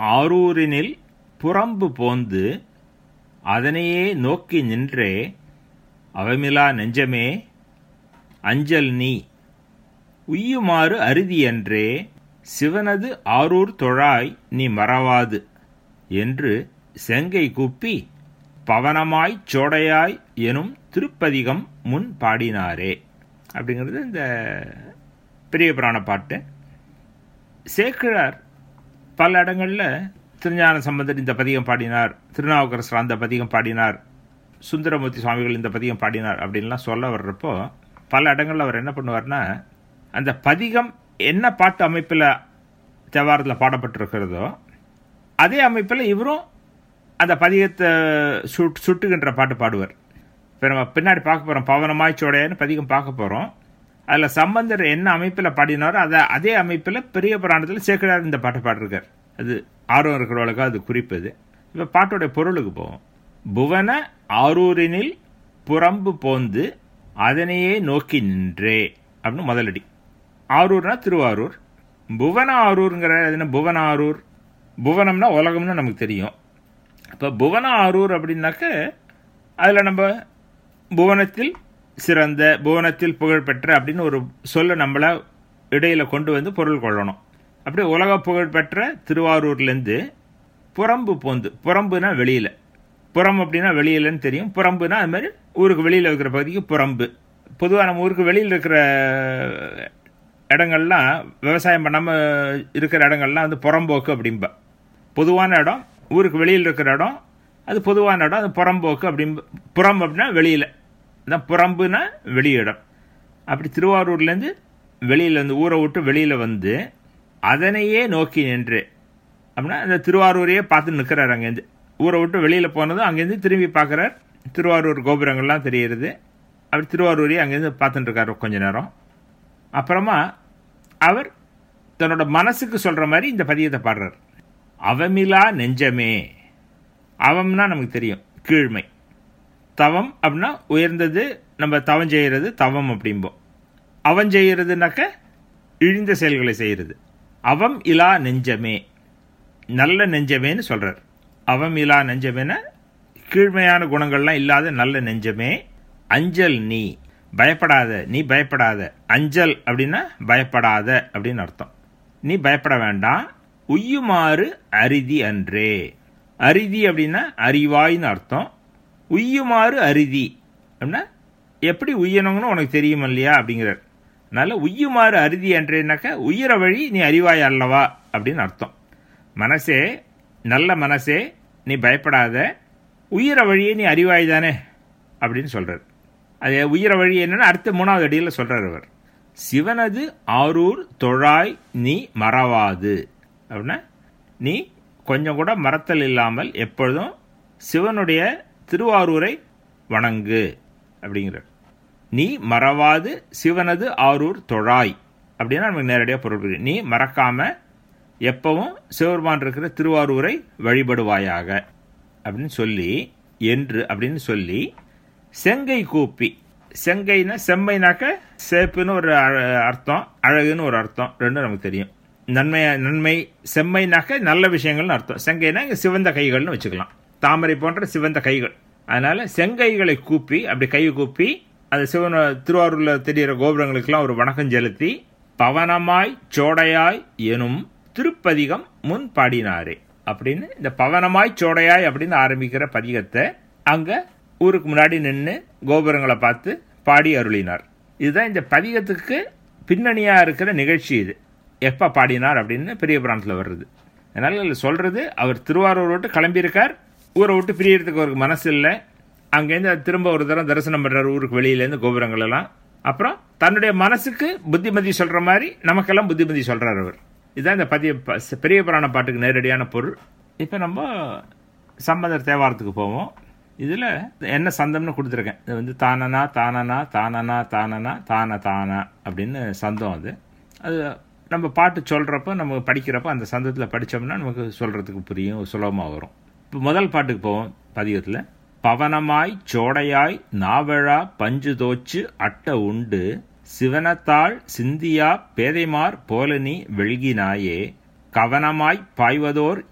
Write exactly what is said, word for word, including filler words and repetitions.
ஆரூரினில் புறம்பு போந்து அதனையே நோக்கி நின்றே அவமிலா நெஞ்சமே அஞ்சல் நீ உய்யுமாறு அரிதியன்றே சிவனது ஆரூர் தொழாய் நீ மறவாது என்று செங்கை கூப்பி பவனமாய்ச் சோடையாய் எனும் திருப்பதிகம் முன் பாடினாரே. அப்படிங்கிறது இந்த பெரிய புராண பாட்டு. சேக்கிழார் பல இடங்களில் திருஞான சம்பந்தர் இந்த பதிகம் பாடினார், திருநாவுக்கரசர் அந்த பதிகம் பாடினார், சுந்தரமூர்த்தி சுவாமிகள் இந்த பதிகம் பாடினார் அப்படின்லாம் சொல்ல வர்றப்போ பல இடங்களில் அவர் என்ன பண்ணுவார்னா, அந்த பதிகம் என்ன பாட்டு அமைப்பில் தேவாரத்தில் பாடப்பட்டிருக்கிறதோ அதே அமைப்பில் இவரும் அந்த பதிகத்தை சுட் சுட்டுகின்ற பாட்டு பாடுவார். இப்போ நம்ம பின்னாடி பார்க்க போகிறோம், பவனமாய் சோடையான்னு பதிகம் பார்க்க போகிறோம். அதில் சம்பந்தர் என்ன அமைப்பில் பாடினாரோ அதை அதே அமைப்பில் பெரிய புராணத்தில் சேக்கிழார் இந்த பாட்டை பாடிருக்கார். அது ஆர்வம் இருக்கிறவளுக்கு அது குறிப்பது. இப்போ பாட்டோடைய பொருளுக்கு போவோம். புவன ஆரூரினில் புறம்பு போந்து அதனையே நோக்கி நின்றே அப்படின்னு முதலடி. ஆரூர்னா திருவாரூர், புவன ஆரூருங்கிற என்ன, புவன ஆரூர், புவனம்னா உலகம்னு நமக்கு தெரியும். இப்போ புவன ஆரூர் அப்படின்னாக்க அதில் நம்ம புவனத்தில் சிறந்த, புவனத்தில் புகழ்பெற்ற அப்படின்னு ஒரு சொல்ல நம்மளை இடையில கொண்டு வந்து பொருள் கொள்ளணும். அப்படி உலக புகழ்பெற்ற திருவாரூர்லேருந்து புறம்பு போந்து, புறம்புனா வெளியில், புறம் அப்படின்னா வெளியிலன்னு தெரியும், புறம்புனா அது மாதிரி ஊருக்கு வெளியில் இருக்கிற பகுதிக்கு புறம்பு. பொதுவாக நம்ம ஊருக்கு வெளியில் இருக்கிற இடங்கள்லாம், விவசாயம் பண்ணாமல் இருக்கிற இடங்கள்லாம் வந்து புறம்போக்கு அப்படின்பா. பொதுவான இடம், ஊருக்கு வெளியில் இருக்கிற இடம் அது பொதுவான இடம், அது புறம்போக்கு அப்படின்ப. புறம் அப்படின்னா வெளியில் தான், புறம்புனா வெளி இடம். அப்படி திருவாரூர்லேருந்து வெளியில் வந்து ஊரை விட்டு வெளியில் வந்து அதனையே நோக்கி நின்று அப்படின்னா அந்த திருவாரூரையே பார்த்து நிற்கிறார். அங்கேருந்து ஊரை விட்டு வெளியில் போனதும் அங்கேருந்து திரும்பி பார்க்குறார், திருவாரூர் கோபுரங்கள்லாம் தெரிகிறது. அப்படி திருவாரூரையே அங்கேருந்து பார்த்துட்டு இருக்கார் கொஞ்ச நேரம். அப்புறமா அவர் தன்னோட மனசுக்கு சொல்கிற மாதிரி இந்த பதியத்தை பாடுறார். அவமிலா நெஞ்சமே, அவம்னா நமக்கு தெரியும் கீழ்மை, தவம் அப்படின்னா உயர்ந்தது, நம்ம தவம் செய்கிறது தவம் அப்படிம்போம். அவன் செய்கிறதுனாக்க இழிந்த செயல்களை செய்கிறது. அவம் இலா நெஞ்சமே, நல்ல நெஞ்சமேன்னு சொல்கிறார். அவம் இலா நெஞ்சமேனா கீழ்மையான குணங்கள்லாம் இல்லாத நல்ல நெஞ்சமே. அஞ்சல் நீ, பயப்படாத, நீ பயப்படாத. அஞ்சல் அப்படின்னா பயப்படாத அப்படின்னு அர்த்தம். நீ பயப்பட வேண்டாம். உய்யுமாறு அரிதி அன்றே. அரிதி அப்படின்னா அறிவாயின்னு அர்த்தம். உய்யுமாறு அரிதி அப்படின்னா எப்படி உய்யணுங்கன்னு உனக்கு தெரியும் இல்லையா அப்படிங்கிறார். அதனால உய்யுமாறு அரிதி அன்றேனாக்க உயிர வழி நீ அறிவாய் அல்லவா அப்படின்னு அர்த்தம். மனசே, நல்ல மனசே, நீ பயப்படாத, உயிர வழியே நீ அறிவாய் தானே அப்படின்னு சொல்கிறார். அது உயிர வழி என்னன்னு அடுத்த மூணாவது அடியில் சொல்கிறார் அவர். சிவனது ஆரூர் தொழாய் நீ மறவாது அப்படின்னா நீ கொஞ்சம் கூட மறத்தல் இல்லாமல் எப்பொழுதும் சிவனுடைய திருவாரூரை வணங்கு அப்படிங்கிறார். நீ மறவாது சிவனது ஆரூர் தொழாய் அப்படின்னா நமக்கு நேரடியாக பொருள். நீ மறக்காம எப்பவும் சிவபெருமான் இருக்கிற திருவாரூரை வழிபடுவாயாக அப்படின்னு சொல்லி, என்று அப்படின்னு சொல்லி செங்கை கூப்பி, செங்கைனா செம்மைனாக்க சேப்புன்னு ஒரு அர்த்தம், அழகுன்னு ஒரு அர்த்தம், ரெண்டும் நமக்கு தெரியும். நன்மை நன்மை செம்மைனாக்க நல்ல விஷயங்கள்னு அர்த்தம். செங்கைனா இங்கே சிவந்த கைகள்னு வச்சுக்கலாம், தாமரை போன்ற சிவந்த கைகள். அதனால செங்கைகளை கூப்பி, அப்படி கை கூப்பி அது சிவன் திருவாரூரில் தெரிகிற கோபுரங்களுக்கெல்லாம் ஒரு வணக்கம் செலுத்தி பவனமாய் சோடையாய் எனும் திருப்பதிகம் முன் பாடினாரே அப்படின்னு இந்த பவனமாய் சோடையாய் அப்படின்னு ஆரம்பிக்கிற பதிகத்தை அங்கே ஊருக்கு முன்னாடி நின்று கோபுரங்களை பார்த்து பாடி அருளினார். இதுதான் இந்த பதிகத்துக்கு பின்னணியாக இருக்கிற நிகழ்ச்சி. இது எப்போ பாடினார் அப்படின்னு பெரிய புராணத்தில் வர்றது. அதனால் இதில் சொல்கிறது, அவர் திருவாரூர் விட்டு கிளம்பியிருக்கார், ஊரை விட்டு பிரியறதுக்கு அவருக்கு மனசு இல்லை. அங்கேருந்து திரும்ப ஒரு தரம் தரிசனம் பண்ணுறார் ஊருக்கு வெளியிலேருந்து கோபுரங்கள் எல்லாம். அப்புறம் தன்னுடைய மனசுக்கு புத்திமதி சொல்கிற மாதிரி நமக்கெல்லாம் புத்திமதி சொல்கிறார் அவர். இதுதான் இந்த பதிய பெரிய புராண பாட்டுக்கு நேரடியான பொருள். இப்போ நம்ம சம்பந்தர் தேவாரத்துக்கு போவோம். இதில் என்ன சந்தம்னு கொடுத்துருக்கேன். இது வந்து தானனா தானனா தானனா தானனா தான தானா அப்படின்னு சந்தம். அது அது நம்ம பாட்டு சொல்கிறப்போ, நம்ம படிக்கிறப்போ அந்த சந்தத்தில் படித்தோம்னா நமக்கு சொல்கிறதுக்கு புரியும், சுலபமாக வரும். இப்போ முதல் பாட்டுக்கு போவோம் பதிகத்தில். பவனமாய் சோடையாய் நாவழா பஞ்சு தோச்சு அட்ட உண்டு சிவனத்தாள் சிந்தியா பேதைமார் போலனி வெள்கினாயே கவனமாய் பாய்வதோர்